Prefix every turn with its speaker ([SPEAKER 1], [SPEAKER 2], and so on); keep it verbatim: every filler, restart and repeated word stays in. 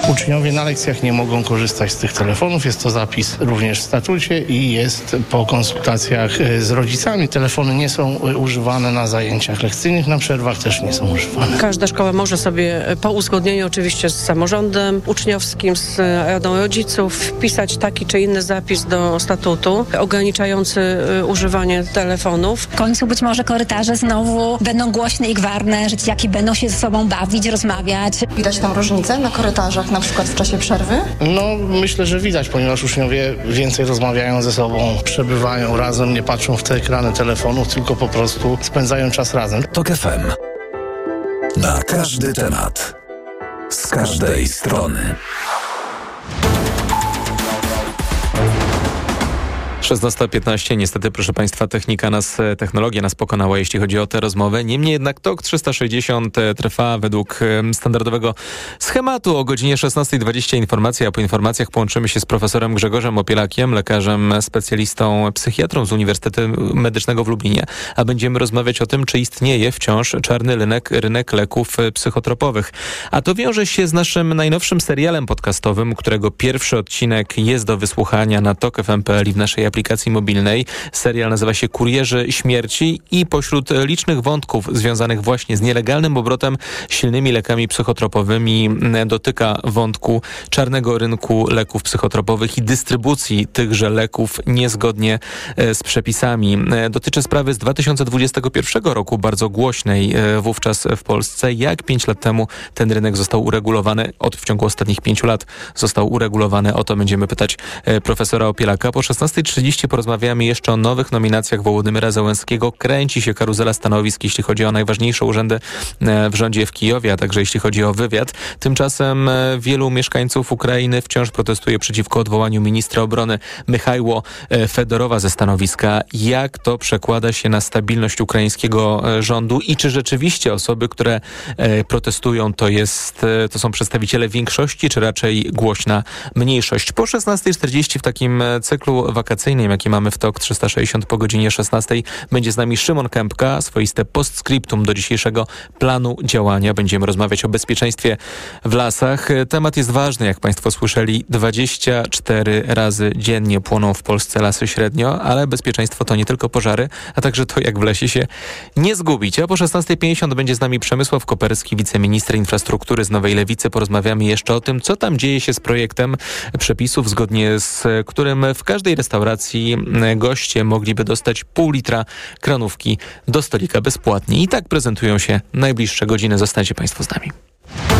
[SPEAKER 1] Uczniowie na lekcjach nie mogą korzystać z tych telefonów. Jest to zapis również w statucie i jest po konsultacjach z rodzicami. Telefony nie są używane na zajęciach lekcyjnych, na przerwach też nie są używane.
[SPEAKER 2] Każda szkoła może sobie po uzgodnieniu oczywiście z samorządem uczniowskim, z radą rodziców wpisać taki czy inny zapis do statutu ograniczający używanie telefonów.
[SPEAKER 3] W końcu być może korytarze znowu będą głośne i gwarne, że dzieciaki będą się ze sobą bawić, rozmawiać.
[SPEAKER 4] Widać tam różnicę na korytarzach, na przykład w czasie przerwy?
[SPEAKER 1] No, myślę, że widać, ponieważ uczniowie więcej rozmawiają ze sobą, przebywają razem, nie patrzą w te ekrany telefonów, tylko po prostu spędzają czas razem.
[SPEAKER 5] Tok F M. Na każdy temat. Z każdej strony.
[SPEAKER 6] szesnasta piętnaście. Niestety, proszę Państwa, technika nas, technologia nas pokonała, jeśli chodzi o tę rozmowę. Niemniej jednak Tok trzysta sześćdziesiąt trwa według standardowego schematu. O godzinie szesnasta dwadzieścia informacja, a po informacjach połączymy się z profesorem Grzegorzem Opielakiem, lekarzem specjalistą, psychiatrą z Uniwersytetu Medycznego w Lublinie, a będziemy rozmawiać o tym, czy istnieje wciąż czarny rynek, rynek leków psychotropowych. A to wiąże się z naszym najnowszym serialem podcastowym, którego pierwszy odcinek jest do wysłuchania na tok f m kropka p l i w naszej aplikacji mobilnej. Serial nazywa się Kurierzy Śmierci i pośród licznych wątków związanych właśnie z nielegalnym obrotem silnymi lekami psychotropowymi dotyka wątku czarnego rynku leków psychotropowych i dystrybucji tychże leków niezgodnie z przepisami. Dotyczy sprawy z dwa tysiące dwudziestego pierwszego roku, bardzo głośnej wówczas w Polsce. Jak pięć lat temu ten rynek został uregulowany, od w ciągu ostatnich pięciu lat został uregulowany. O to będziemy pytać profesora Opielaka. Po szesnastej trzydzieści porozmawiamy jeszcze o nowych nominacjach Wołodymyra Zełenskiego. Kręci się karuzela stanowisk, jeśli chodzi o najważniejsze urzędy w rządzie w Kijowie, a także jeśli chodzi o wywiad. Tymczasem wielu mieszkańców Ukrainy wciąż protestuje przeciwko odwołaniu ministra obrony Michajło Fedorowa ze stanowiska. Jak to przekłada się na stabilność ukraińskiego rządu i czy rzeczywiście osoby, które protestują, to jest, to są przedstawiciele większości, czy raczej głośna mniejszość? Po szesnastej czterdzieści w takim cyklu wakacyjnym, jaki mamy w Tok trzysta sześćdziesiąt po godzinie szesnastej, będzie z nami Szymon Kępka, swoiste postscriptum do dzisiejszego planu działania. Będziemy rozmawiać o bezpieczeństwie w lasach. Temat jest ważny, jak Państwo słyszeli. dwadzieścia cztery razy dziennie płoną w Polsce lasy średnio, ale bezpieczeństwo to nie tylko pożary, a także to, jak w lesie się nie zgubić. A po szesnastej pięćdziesiąt będzie z nami Przemysław Koperski, wiceminister infrastruktury z Nowej Lewicy. Porozmawiamy jeszcze o tym, co tam dzieje się z projektem przepisów, zgodnie z którym w każdej restauracji goście mogliby dostać pół litra kranówki do stolika bezpłatnie. I tak prezentują się najbliższe godziny. Zostańcie Państwo z nami.